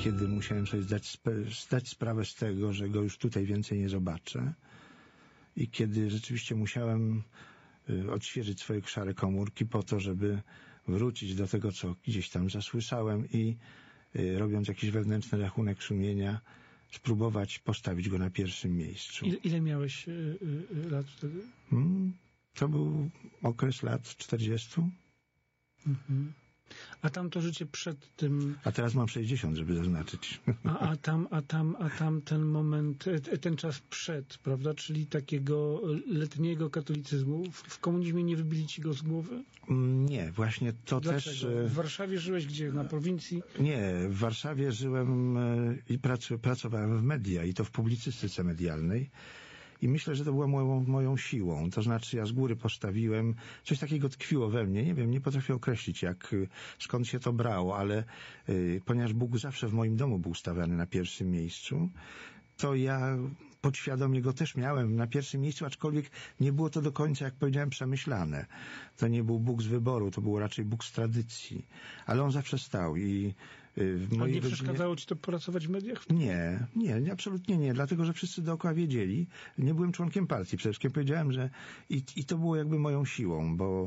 kiedy musiałem sobie zdać sprawę z tego, że go już tutaj więcej nie zobaczę i kiedy rzeczywiście musiałem odświeżyć swoje szare komórki po to, żeby wrócić do tego, co gdzieś tam zasłyszałem i robiąc jakiś wewnętrzny rachunek sumienia, spróbować postawić go na pierwszym miejscu. Ile miałeś lat wtedy? To był okres lat 40. Mhm. A tam to życie przed tym... A teraz mam 60, żeby zaznaczyć. A tam ten moment, ten czas przed, prawda? Czyli takiego letniego katolicyzmu. W komunizmie nie wybili ci go z głowy? Nie, właśnie to Dlaczego? też... W Warszawie żyłeś gdzie? Na prowincji? Nie, w Warszawie żyłem i pracowałem w media, i to w publicystyce medialnej. I myślę, że to była moją siłą. To znaczy ja z góry postawiłem, coś takiego tkwiło we mnie. Nie wiem, nie potrafię określić, skąd się to brało, ale ponieważ Bóg zawsze w moim domu był stawiany na pierwszym miejscu, to ja podświadomie go też miałem na pierwszym miejscu, aczkolwiek nie było to do końca, jak powiedziałem, przemyślane. To nie był Bóg z wyboru, to był raczej Bóg z tradycji. Ale on zawsze stał i w mojej A nie rodzinie... przeszkadzało ci to pracować w mediach? Nie, absolutnie nie, dlatego, że wszyscy dookoła wiedzieli. Nie byłem członkiem partii, przede wszystkim powiedziałem, że i to było jakby moją siłą, bo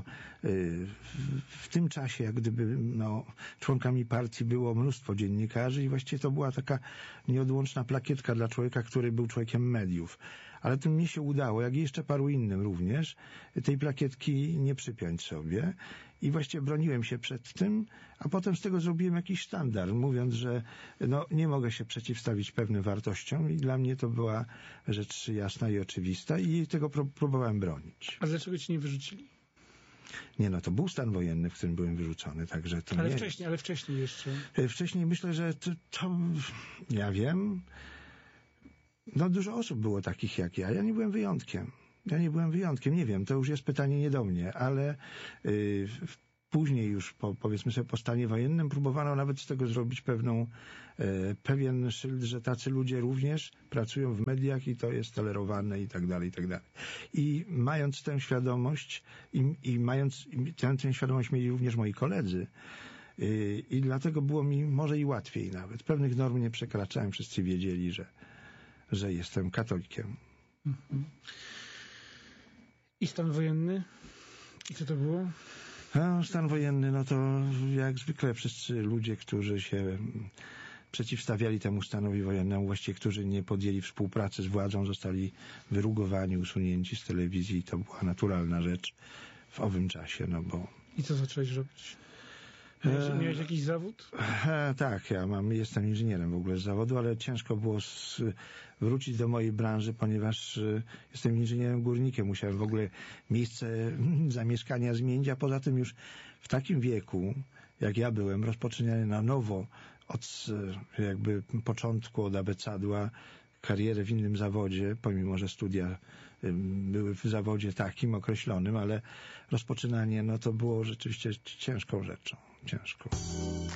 w tym czasie, jak gdyby członkami partii było mnóstwo dziennikarzy i właściwie to była taka nieodłączna plakietka dla człowieka, który był człowiekiem mediów. Ale to mi się udało, jak i jeszcze paru innym również, tej plakietki nie przypiąć sobie i właściwie broniłem się przed tym, a potem z tego zrobiłem jakiś sztandar, mówiąc, że nie mogę się przeciwstawić pewnym wartościom i dla mnie to była rzecz jasna i oczywista i tego próbowałem bronić. A dlaczego ci nie wyrzucili? Nie, to był stan wojenny, w którym byłem wyrzucony, także to ale nie... Ale wcześniej jeszcze? Wcześniej myślę, że to ja wiem... dużo osób było takich jak ja. Ja nie byłem wyjątkiem. Nie wiem, to już jest pytanie nie do mnie, ale później już, powiedzmy sobie, po stanie wojennym próbowano nawet z tego zrobić pewien szyld, że tacy ludzie również pracują w mediach i to jest tolerowane i tak dalej, i tak dalej. I mając tę świadomość tę świadomość mieli również moi koledzy, i dlatego było mi może i łatwiej nawet. Pewnych norm nie przekraczałem, wszyscy wiedzieli, że jestem katolikiem. Mhm. I stan wojenny? I co to było? Stan wojenny, to jak zwykle wszyscy ludzie, którzy się przeciwstawiali temu stanowi wojennemu, właściwie którzy nie podjęli współpracy z władzą, zostali wyrugowani, usunięci z telewizji. To była naturalna rzecz w owym czasie, bo... I co zacząłeś robić? Miałeś jakiś zawód? Tak, jestem inżynierem w ogóle z zawodu, ale ciężko było wrócić do mojej branży, ponieważ jestem inżynierem górnikiem. Musiałem w ogóle miejsce zamieszkania zmienić, a poza tym już w takim wieku, jak ja byłem, rozpoczynałem na nowo od jakby początku, od abecadła, karierę w innym zawodzie, pomimo że studia były w zawodzie takim określonym, ale rozpoczynanie to było rzeczywiście ciężką rzeczą. Ciężką.